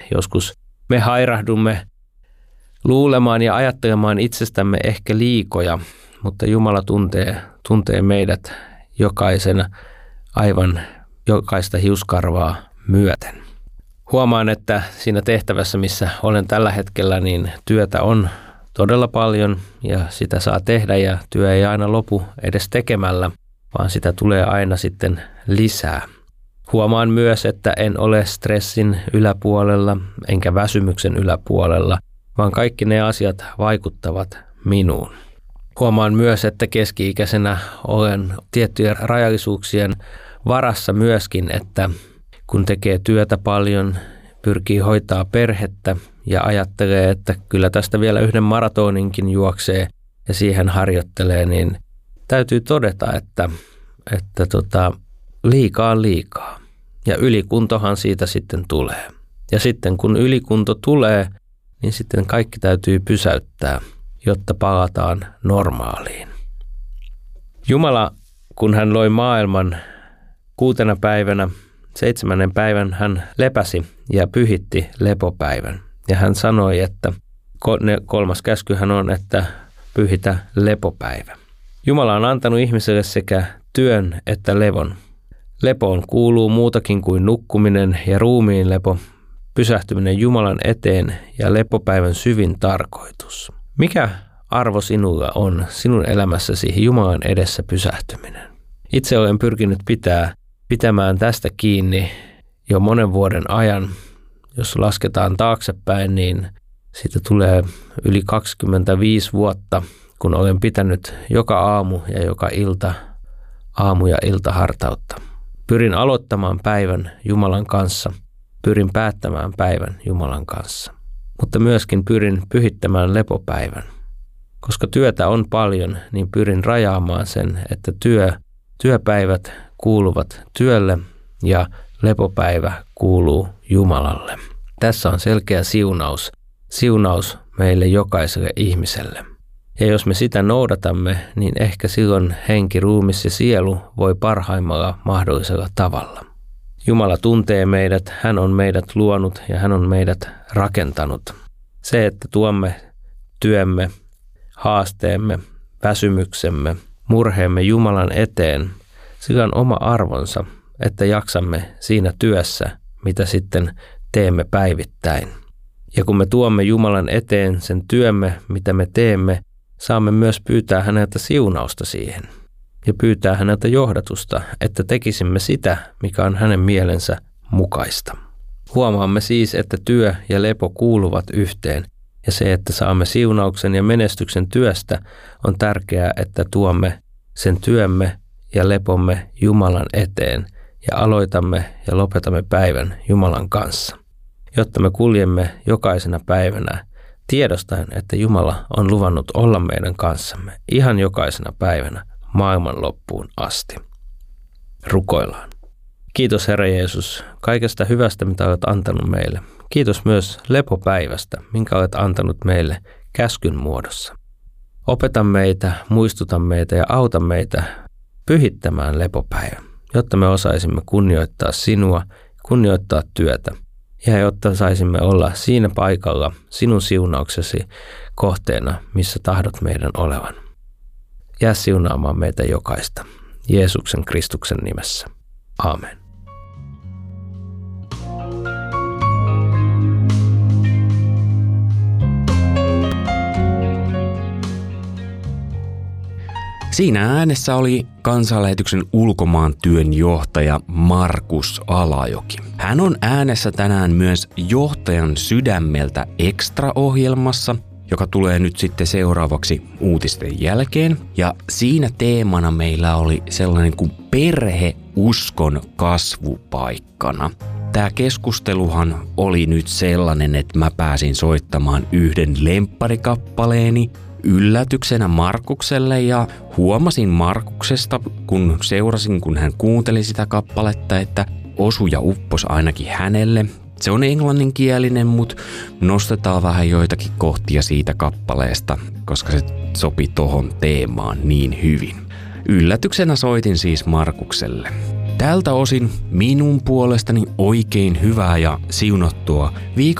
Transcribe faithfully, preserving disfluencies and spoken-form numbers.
joskus me hairahdumme luulemaan ja ajattelemaan itsestämme ehkä liikoja, mutta Jumala tuntee, tuntee meidät jokaisena aivan jokaista hiuskarvaa myöten. Huomaan, että siinä tehtävässä, missä olen tällä hetkellä, niin työtä on todella paljon ja sitä saa tehdä ja työ ei aina lopu edes tekemällä, vaan sitä tulee aina sitten lisää. Huomaan myös, että en ole stressin yläpuolella enkä väsymyksen yläpuolella, vaan kaikki ne asiat vaikuttavat minuun. Huomaan myös, että keski-ikäisenä olen tiettyjen rajallisuuksien varassa myöskin, että kun tekee työtä paljon, pyrkii hoitaa perhettä ja ajattelee, että kyllä tästä vielä yhden maratoninkin juoksee ja siihen harjoittelee, niin täytyy todeta, että, että tota, liikaa on liikaa. Ja ylikuntohan siitä sitten tulee. Ja sitten kun ylikunto tulee, niin sitten kaikki täytyy pysäyttää, jotta palataan normaaliin. Jumala, kun hän loi maailman kuutena päivänä, seitsemännen päivän hän lepäsi ja pyhitti lepopäivän. Ja hän sanoi, että kolmas käskyhän on, että pyhitä lepopäivä. Jumala on antanut ihmiselle sekä työn että levon. Lepoon kuuluu muutakin kuin nukkuminen ja ruumiin lepo, pysähtyminen Jumalan eteen ja lepopäivän syvin tarkoitus. Mikä arvo sinulla on sinun elämässäsi Jumalan edessä pysähtyminen? Itse olen pyrkinyt pitää, pitämään tästä kiinni jo monen vuoden ajan. Jos lasketaan taaksepäin, niin siitä tulee yli kaksikymmentäviisi vuotta, kun olen pitänyt joka aamu ja joka ilta aamu- ja iltahartautta. Pyrin aloittamaan päivän Jumalan kanssa, pyrin päättämään päivän Jumalan kanssa, mutta myöskin pyrin pyhittämään lepopäivän. Koska työtä on paljon, niin pyrin rajaamaan sen, että työ, työpäivät kuuluvat työlle ja lepopäivä kuuluu Jumalalle. Tässä on selkeä siunaus, siunaus meille jokaiselle ihmiselle. Ja jos me sitä noudatamme, niin ehkä silloin henki, ruumis ja sielu voi parhaimmalla mahdollisella tavalla. Jumala tuntee meidät, hän on meidät luonut ja hän on meidät rakentanut. Se, että tuomme työmme, haasteemme, väsymyksemme, murheemme Jumalan eteen, sillä on oma arvonsa, että jaksamme siinä työssä, mitä sitten teemme päivittäin. Ja kun me tuomme Jumalan eteen sen työmme, mitä me teemme, saamme myös pyytää häneltä siunausta siihen ja pyytää häneltä johdatusta, että tekisimme sitä, mikä on hänen mielensä mukaista. Huomaamme siis, että työ ja lepo kuuluvat yhteen ja se, että saamme siunauksen ja menestyksen työstä, on tärkeää, että tuomme sen työmme ja lepomme Jumalan eteen ja aloitamme ja lopetamme päivän Jumalan kanssa, jotta me kuljemme jokaisena päivänä tiedostaen, että Jumala on luvannut olla meidän kanssamme ihan jokaisena päivänä maailman loppuun asti. Rukoillaan. Kiitos Herra Jeesus kaikesta hyvästä, mitä olet antanut meille. Kiitos myös lepopäivästä, minkä olet antanut meille käskyn muodossa. Opeta meitä, muistuta meitä ja auta meitä pyhittämään lepopäivän, jotta me osaisimme kunnioittaa sinua, kunnioittaa työtä ja jotta saisimme olla siinä paikalla sinun siunauksesi kohteena, missä tahdot meidän olevan. Jää siunaamaan meitä jokaista. Jeesuksen Kristuksen nimessä. Aamen. Siinä äänessä oli Kansanlähetyksen ulkomaan työnjohtaja Markus Alajoki. Hän on äänessä tänään myös Johtajan sydämeltä Extra-ohjelmassa, joka tulee nyt sitten seuraavaksi uutisten jälkeen. Ja siinä teemana meillä oli sellainen kuin perhe uskon kasvupaikkana. Tämä keskusteluhan oli nyt sellainen, että mä pääsin soittamaan yhden lempparikappaleeni yllätyksenä Markukselle ja huomasin Markuksesta, kun seurasin, kun hän kuunteli sitä kappaletta, että osu ja uppos ainakin hänelle. Se on englanninkielinen, mutta nostetaan vähän joitakin kohtia siitä kappaleesta, koska se sopi tohon teemaan niin hyvin. Yllätyksenä soitin siis Markukselle. Tältä osin minun puolestani oikein hyvää ja siunattua viikon